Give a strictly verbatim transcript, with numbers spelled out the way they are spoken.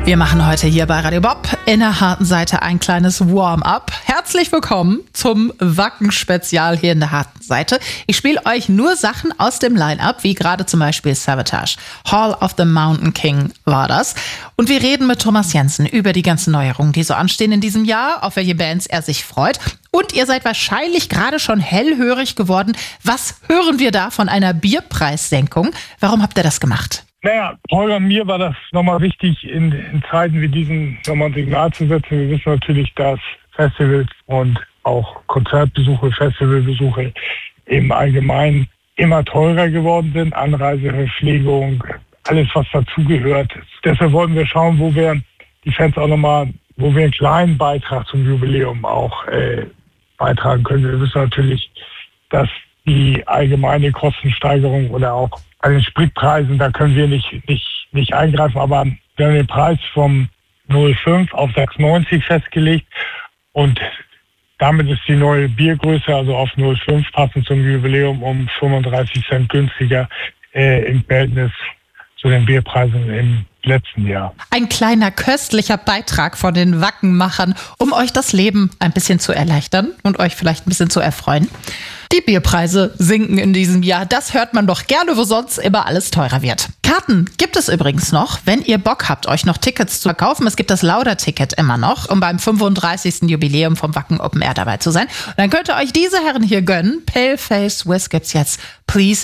Wir machen heute hier bei Radio Bob in der harten Seite ein kleines Warm-up. Herzlich willkommen zum Wacken-Spezial hier in der harten Seite. Ich spiele euch nur Sachen aus dem Line-Up, wie gerade zum Beispiel Savatage. Hall of the Mountain King war das. Und wir reden mit Thomas Jensen über die ganzen Neuerungen, die so anstehen in diesem Jahr, auf welche Bands er sich freut. Und ihr seid wahrscheinlich gerade schon hellhörig geworden. Was hören wir da von einer Bierpreissenkung? Warum habt ihr das gemacht? Naja, Paul und mir war das nochmal wichtig, in, in Zeiten wie diesen nochmal ein Signal zu setzen. Wir wissen natürlich, dass Festivals und auch Konzertbesuche, Festivalbesuche im Allgemeinen immer teurer geworden sind. Anreise, Verpflegung, alles was dazugehört. Deshalb wollten wir schauen, wo wir die Fans auch nochmal, wo wir einen kleinen Beitrag zum Jubiläum auch äh, beitragen können. Wir wissen natürlich, dass die allgemeine Kostensteigerung oder auch an den Spritpreisen, da können wir nicht, nicht, nicht eingreifen, aber wir haben den Preis vom null Komma fünf auf sechs neunzig festgelegt und damit ist die neue Biergröße, also auf null Komma fünf, passend zum Jubiläum, um fünfunddreißig Cent günstiger äh, im Verhältnis zu den Bierpreisen im letzten Jahr. Ein kleiner köstlicher Beitrag von den Wackenmachern, um euch das Leben ein bisschen zu erleichtern und euch vielleicht ein bisschen zu erfreuen. Die Bierpreise sinken in diesem Jahr. Das hört man doch gerne, wo sonst immer alles teurer wird. Karten gibt es übrigens noch, wenn ihr Bock habt, euch noch Tickets zu verkaufen. Es gibt das Lauder-Ticket immer noch, um beim fünfunddreißigsten Jubiläum vom Wacken Open Air dabei zu sein. Und dann könnt ihr euch diese Herren hier gönnen. Paleface Whiz gibt's jetzt. Please